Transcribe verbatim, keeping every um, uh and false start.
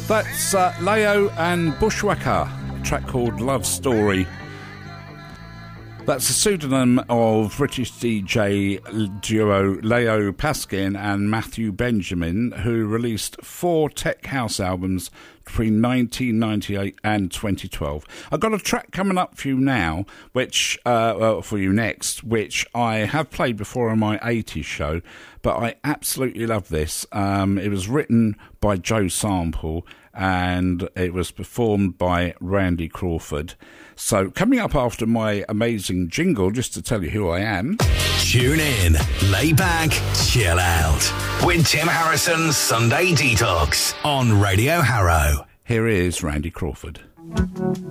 That's uh, Leo and Bushwhacker, a track called Love Story. That's a pseudonym of British D J duo Leo Paskin and Matthew Benjamin, who released four tech house albums between nineteen ninety-eight and twenty twelve. I've got a track coming up for you now, which uh, well, for you next, which I have played before on my eighties show, but I absolutely love this. Um, it was written by Joe Sample and it was performed by Randy Crawford. So coming up after my amazing jingle, just to tell you who I am. Tune in, lay back, chill out with Tim Harrison's Sunday Detox on Radio Harrow. Here is Randy Crawford.